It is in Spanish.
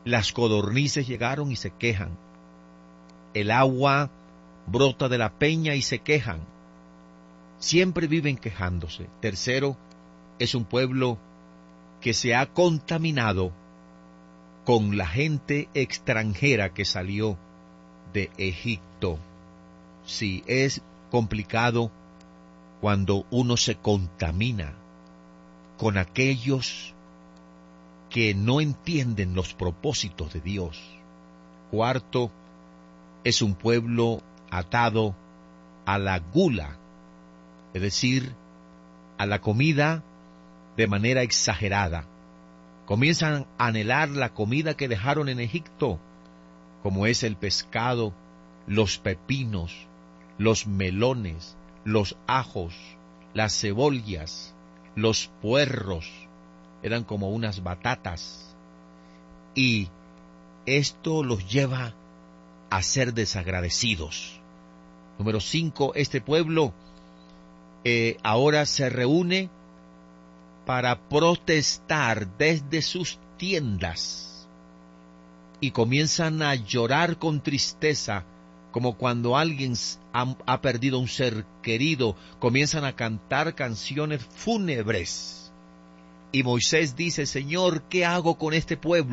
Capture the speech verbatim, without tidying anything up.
Las codornices llegaron y se quejan. El agua brota de la peña y se quejan. Siempre viven quejándose. Tercero, es un pueblo que se ha contaminado con la gente extranjera que salió de Egipto. Sí, es complicado cuando uno se contamina con aquellos que no entienden los propósitos de Dios. Cuarto, es un pueblo atado a la gula, es decir, a la comida de manera exagerada. Comienzan a anhelar la comida que dejaron en Egipto, como es el pescado, los pepinos, los melones, los ajos, las cebollas, los puerros, eran como unas batatas, y esto los lleva a ser desagradecidos. Número cinco, este pueblo eh, ahora se reúne para protestar desde sus tiendas y comienzan a llorar con tristeza, como cuando alguien ha, ha perdido un ser querido. Comienzan a cantar canciones fúnebres. Y Moisés dice: Señor, ¿qué hago con este pueblo?